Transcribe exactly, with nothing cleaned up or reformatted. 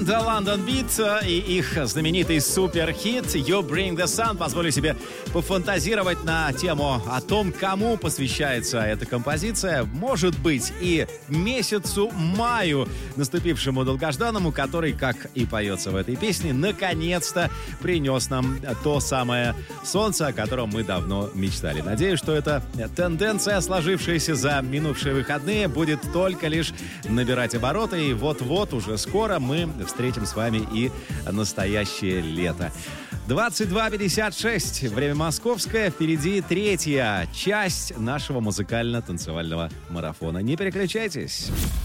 The London Beat и их знаменитый суперхит You Bring the Sun. Позволю себе пофантазировать на тему о том, кому посвящается эта композиция. Может быть, и месяцу маю, наступившему долгожданному, который, как и поется в этой песне, наконец-то принес нам то самое солнце, о котором мы давно мечтали. Надеюсь, что эта тенденция, сложившаяся за минувшие выходные, будет только лишь набирать обороты. И вот-вот, уже скоро мы встретим с вами и настоящее лето. двадцать два пятьдесят шесть. Время московское. Впереди третья часть нашего музыкально-танцевального марафона. Не переключайтесь.